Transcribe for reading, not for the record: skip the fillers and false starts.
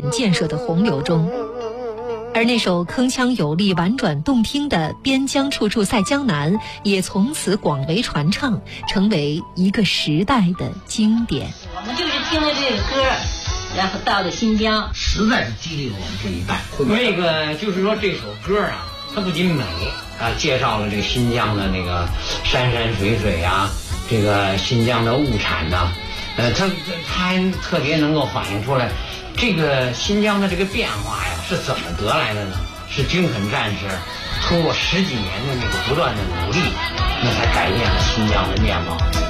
本建设的洪流中。而那首铿锵有力、婉转动听的“边疆处处赛江南”也从此广为传唱，成为一个时代的经典。 我们就是听了这个歌，然后到了新疆， 实在是激励了我们这一代。那个就是说这首歌啊，它不仅美啊，介绍了这个新疆的那个山山水水啊，这个新疆的物产呐，它还特别能够反映出来这个新疆的这个变化呀是怎么得来的呢？是军垦战士通过10几年的那个不断的努力，那才改变了新疆的面貌。